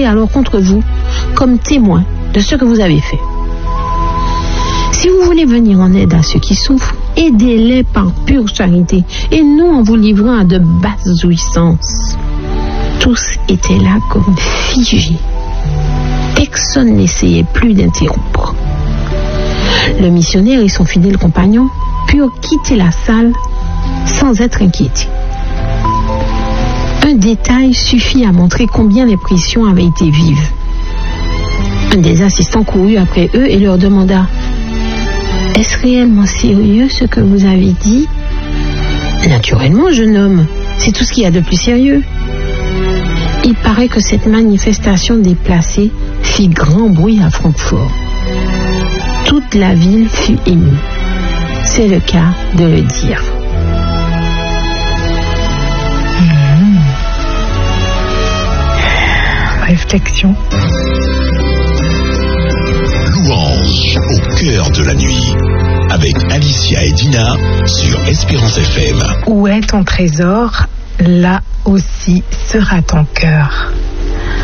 alors contre vous comme témoin de ce que vous avez fait. Si vous voulez venir en aide à ceux qui souffrent, aidez-les par pure charité et non en vous livrant à de basses jouissances. Tous étaient là comme figés. Personne n'essayait plus d'interrompre. Le missionnaire et son fidèle compagnon purent quitter la salle sans être inquiétés. Un détail suffit à montrer combien les pressions avaient été vives. Un des assistants courut après eux et leur demanda: « Est-ce réellement sérieux ce que vous avez dit ?»« Naturellement, jeune homme, c'est tout ce qu'il y a de plus sérieux. » Il paraît que cette manifestation déplacée fit grand bruit à Francfort. Toute la ville fut émue. C'est le cas de le dire. Réflexion. Louange au cœur de la nuit, avec Alicia et Dina sur Espérance FM. Où est ton trésor, là aussi sera ton cœur.